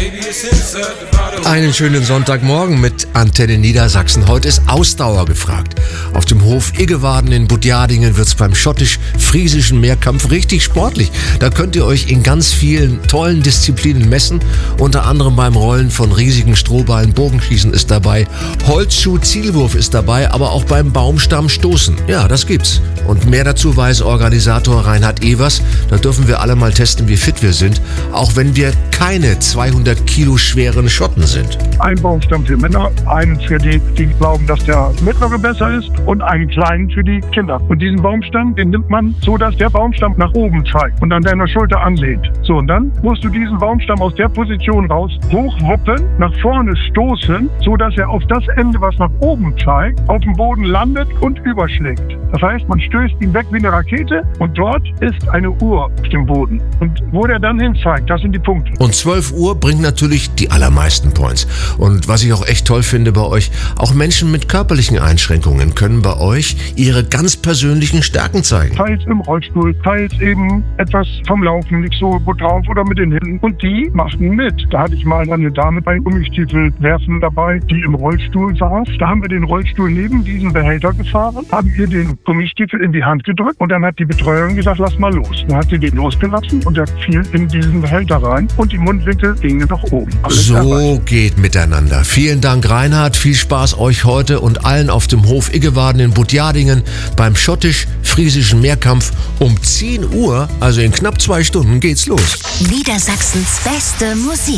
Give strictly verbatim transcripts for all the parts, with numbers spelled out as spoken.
Einen schönen Sonntagmorgen mit Antenne Niedersachsen. Heute ist Ausdauer gefragt. Auf dem Hof Iggewarden in Budjadingen wird's beim schottisch-friesischen Mehrkampf richtig sportlich. Da könnt ihr euch in ganz vielen tollen Disziplinen messen. Unter anderem beim Rollen von riesigen Strohballen, Bogenschießen ist dabei, Holzschuh-Zielwurf ist dabei, aber auch beim Baumstamm stoßen. Ja, das gibt's. Und mehr dazu weiß Organisator Reinhard Evers. Da dürfen wir alle mal testen, wie fit wir sind, auch wenn wir keine zweihundert Kilo schweren Schotten sind. Ein Baumstamm für Männer, einen für die, die glauben, dass der mittlere besser ist, und einen kleinen für die Kinder. Und diesen Baumstamm, den nimmt man so, dass der Baumstamm nach oben zeigt und an deiner Schulter anlehnt. So, und dann musst du diesen Baumstamm aus der Position raus hochwuppen, nach vorne stoßen, so dass er auf das Ende, was nach oben zeigt, auf dem Boden landet und überschlägt. Das heißt, man stößt ihn weg wie eine Rakete und dort ist eine Uhr auf dem Boden. Und wo der dann hin zeigt, das sind die Punkte. Und zwölf Uhr bringt natürlich die allermeisten Points. Und was ich auch echt toll finde bei euch, auch Menschen mit körperlichen Einschränkungen können bei euch ihre ganz persönlichen Stärken zeigen. Teils im Rollstuhl, teils eben etwas vom Laufen, nicht so gut drauf oder mit den Händen. Und die machen mit. Da hatte ich mal eine Dame bei Gummistiefel werfen dabei, die im Rollstuhl saß. Da haben wir den Rollstuhl neben diesen Behälter gefahren, haben ihr den Gummistiefel in die Hand gedrückt und dann hat die Betreuerin gesagt, lass mal los. Dann hat sie den losgelassen und der fiel in diesen Behälter rein und die Mundwinkel gingen nach oben. Alles so erreicht. Geht miteinander. Vielen Dank, Reinhard. Viel Spaß euch heute und allen auf dem Hof Iggewarden in Budjadingen beim schottisch-friesischen Mehrkampf. Um zehn Uhr, also in knapp zwei Stunden, geht's los. Niedersachsens beste Musik.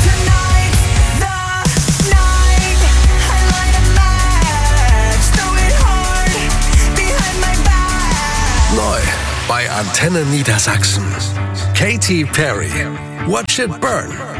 Neu bei Antenne Niedersachsen. Katy Perry. Watch It Burn.